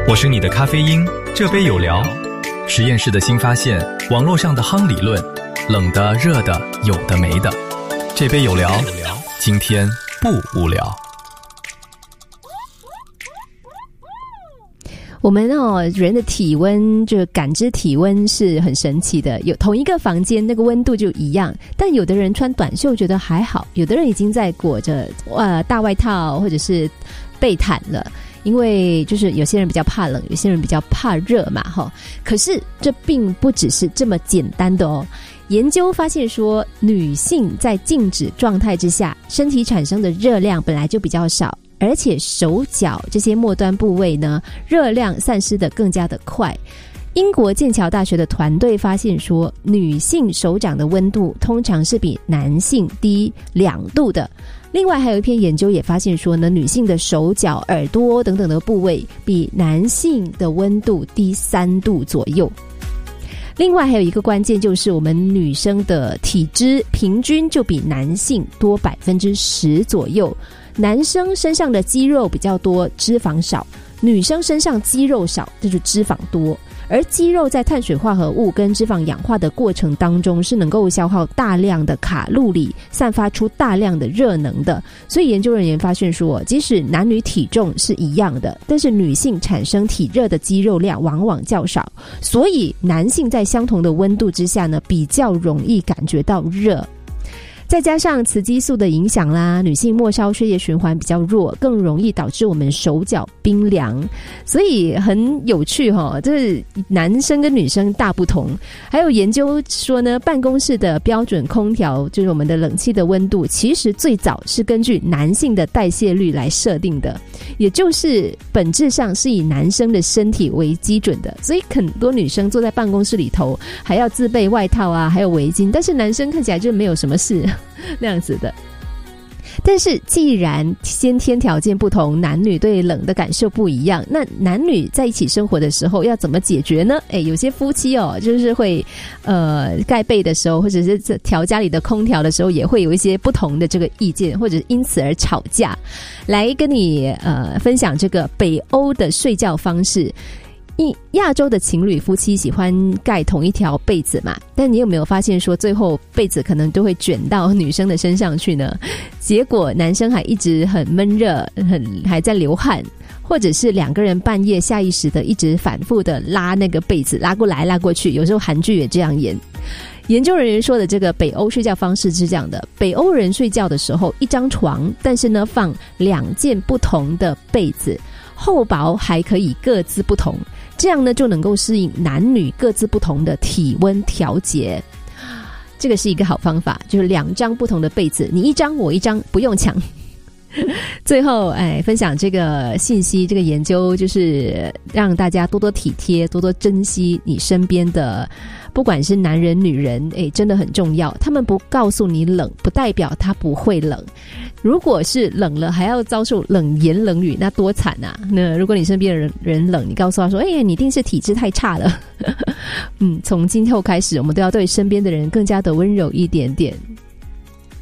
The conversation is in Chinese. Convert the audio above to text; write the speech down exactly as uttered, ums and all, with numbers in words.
我是你的咖啡因，这杯有聊。实验室的新发现，网络上的夯理论，冷的热的有的没的，这杯有聊，今天不无聊。 我们哦，人的体温，就感知体温是很神奇的。有同一个房间，那个温度就一样，但有的人穿短袖觉得还好，有的人已经在裹着呃大外套或者是被毯了。因为就是有些人比较怕冷，有些人比较怕热嘛，哈。可是这并不只是这么简单的哦。研究发现说，女性在静止状态之下，身体产生的热量本来就比较少。而且手脚这些末端部位呢，热量散失的更加的快。英国剑桥大学的团队发现说，女性手掌的温度通常是比男性低两度的。另外还有一篇研究也发现说呢，女性的手脚、耳朵等等的部位比男性的温度低三度左右。另外还有一个关键，就是我们女生的体脂平均就比男性多百分之十左右。男生身上的肌肉比较多，脂肪少；女生身上肌肉少，这就脂肪多。而肌肉在碳水化合物跟脂肪氧化的过程当中，是能够消耗大量的卡路里，散发出大量的热能的。所以研究人员发现说，即使男女体重是一样的，但是女性产生体热的肌肉量往往较少，所以男性在相同的温度之下呢，比较容易感觉到热。再加上雌激素的影响啦，女性末梢血液循环比较弱，更容易导致我们手脚冰凉，所以很有趣齁，这男生跟女生大不同。还有研究说呢，办公室的标准空调，就是我们的冷气的温度，其实最早是根据男性的代谢率来设定的，也就是本质上是以男生的身体为基准的。所以很多女生坐在办公室里头还要自备外套啊，还有围巾，但是男生看起来就没有什么事那样子的。但是既然先天条件不同，男女对冷的感受不一样，那男女在一起生活的时候要怎么解决呢？诶，有些夫妻哦，就是会呃盖被的时候，或者是调家里的空调的时候，也会有一些不同的这个意见，或者因此而吵架。来跟你呃分享这个北欧的睡觉方式。亚洲的情侣夫妻喜欢盖同一条被子嘛，但你有没有发现说最后被子可能都会卷到女生的身上去呢？结果男生还一直很闷热，很还在流汗，或者是两个人半夜下意识的一直反复的拉那个被子，拉过来拉过去，有时候韩剧也这样演。研究人员说的这个北欧睡觉方式是这样的，北欧人睡觉的时候一张床，但是呢放两件不同的被子，厚薄还可以各自不同，这样呢就能够适应男女各自不同的体温调节。这个是一个好方法，就是两张不同的被子，你一张我一张，不用抢。最后哎，分享这个信息，这个研究就是让大家多多体贴，多多珍惜你身边的不管是男人女人，哎，真的很重要。他们不告诉你冷，不代表他不会冷。如果是冷了还要遭受冷言冷语，那多惨啊。那如果你身边的人人冷，你告诉他说，哎，你一定是体质太差了。嗯，从今后开始我们都要对身边的人更加的温柔一点点，